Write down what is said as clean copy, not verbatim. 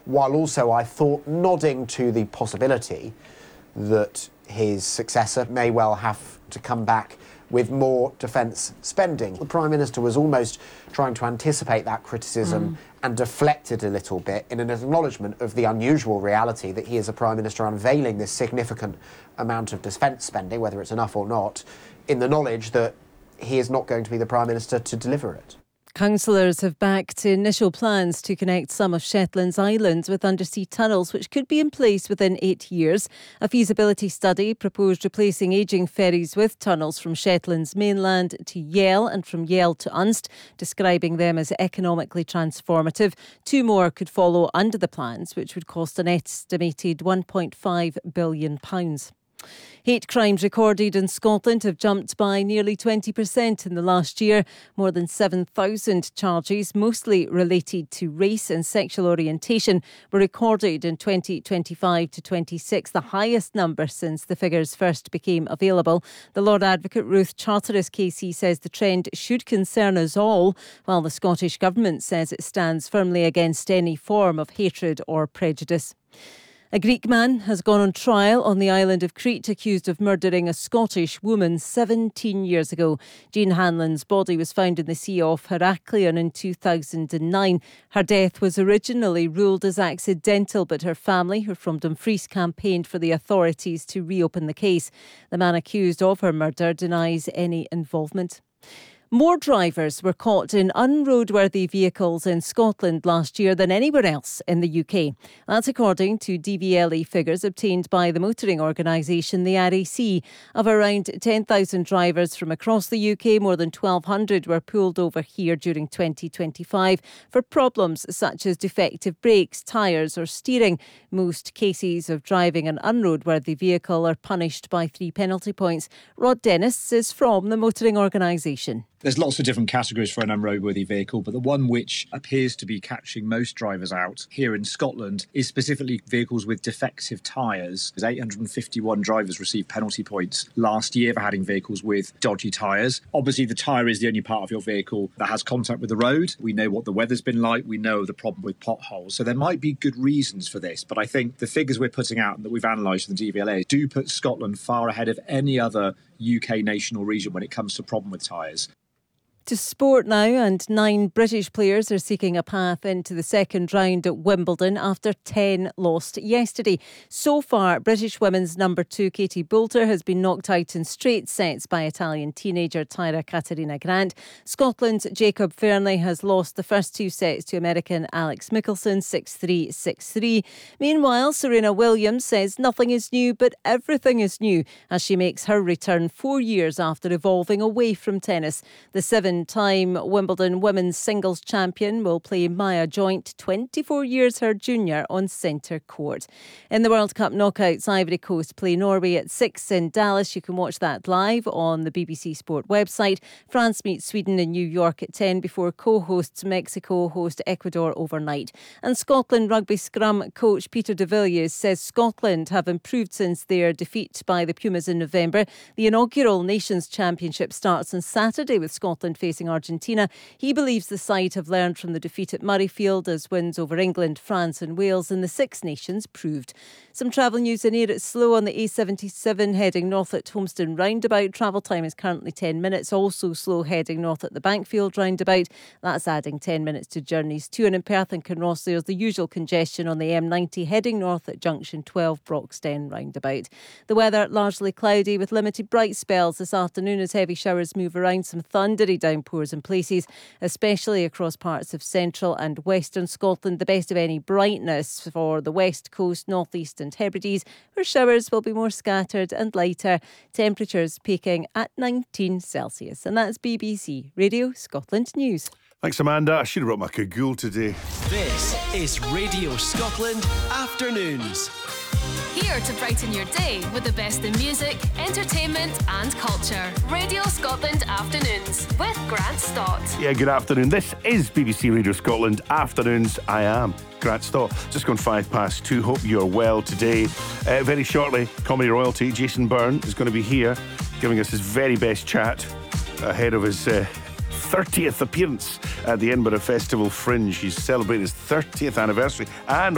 while also, I thought, nodding to the possibility that his successor may well have to come back with more defence spending. The Prime Minister was almost trying to anticipate that criticism and deflect it a little bit in an acknowledgement of the unusual reality that he is a Prime Minister unveiling this significant amount of defence spending, whether it's enough or not, in the knowledge that he is not going to be the Prime Minister to deliver it. Councillors have backed initial plans to connect some of Shetland's islands with undersea tunnels, which could be in place within 8 years. A feasibility study proposed replacing ageing ferries with tunnels from Shetland's mainland to Yell and from Yell to Unst, describing them as economically transformative. 2 more could follow under the plans, which would cost an estimated £1.5 billion. Hate crimes recorded in Scotland have jumped by nearly 20% in the last year. More than 7,000 charges, mostly related to race and sexual orientation, were recorded in 2025 to 26, the highest number since the figures first became available. The Lord Advocate Ruth Charteris KC says the trend should concern us all, while the Scottish Government says it stands firmly against any form of hatred or prejudice. A Greek man has gone on trial on the island of Crete accused of murdering a Scottish woman 17 years ago. Jean Hanlon's body was found in the sea off Heraklion in 2009. Her death was originally ruled as accidental, but her family, who are from Dumfries, campaigned for the authorities to reopen the case. The man accused of her murder denies any involvement. More drivers were caught in unroadworthy vehicles in Scotland last year than anywhere else in the UK. That's according to DVLE figures obtained by the motoring organisation, the RAC. Of around 10,000 drivers from across the UK, more than 1,200 were pulled over here during 2025 for problems such as defective brakes, tyres or steering. Most cases of driving an unroadworthy vehicle are punished by 3 penalty points. Rod Dennis is from the motoring organisation. There's lots of different categories for an unroadworthy vehicle, but the one which appears to be catching most drivers out here in Scotland is specifically vehicles with defective tyres. 851 drivers received penalty points last year for having vehicles with dodgy tyres. Obviously, the tyre is the only part of your vehicle that has contact with the road. We know what the weather's been like. We know the problem with potholes. So there might be good reasons for this, but I think the figures we're putting out and that we've analysed from the DVLA do put Scotland far ahead of any other UK nation or region when it comes to problem with tyres. To sport now, and 9 British players are seeking a path into the second round at Wimbledon after 10 lost yesterday. So far, British women's number 2 Katie Boulter has been knocked out in straight sets by Italian teenager Tyra Caterina Grant. Scotland's Jacob Fairley has lost the first 2 sets to American Alex Michelson 6-3, 6-3. Meanwhile, Serena Williams says nothing is new, but everything is new as she makes her return 4 years after evolving away from tennis. The 7-time Wimbledon women's singles champion will play Maya Joint, 24 years her junior, on centre court. In the World Cup knockouts, Ivory Coast play Norway at 6 in Dallas. You can watch that live on the BBC Sport website. France meets Sweden in New York at 10 before co-hosts Mexico host Ecuador overnight. And Scotland rugby scrum coach Peter de Villiers says Scotland have improved since their defeat by the Pumas in November. The inaugural Nations Championship starts on Saturday with Scotland facing Argentina. He believes the side have learned from the defeat at Murrayfield as wins over England, France and Wales in the Six Nations proved. Some travel news in air. It's slow on the A77 heading north at Homeston roundabout. Travel time is currently 10 minutes. Also slow heading north at the Bankfield roundabout. That's adding 10 minutes to journeys to and in Perth and Kinross. There's the usual congestion on the M90 heading north at junction 12 Broxden roundabout. The weather largely cloudy with limited bright spells this afternoon as heavy showers move around. Some thundery downpours in places, especially across parts of central and western Scotland. The best of any brightness for the west coast, north east and Hebrides, where showers will be more scattered and lighter. Temperatures peaking at 19 Celsius. And that's BBC Radio Scotland News. Thanks, Amanda. I should have brought my cagoule today. This is Radio Scotland Afternoons. Here to brighten your day with the best in music, entertainment and culture. Radio Scotland Afternoons with Grant Stott. Yeah, good afternoon. This is BBC Radio Scotland Afternoons. I am Grant Stott. Just gone 2:05. Hope you're well today. Very shortly, comedy royalty Jason Byrne is going to be here giving us his very best chat ahead of his 30th appearance at the Edinburgh Festival Fringe. He's celebrating his 30th anniversary and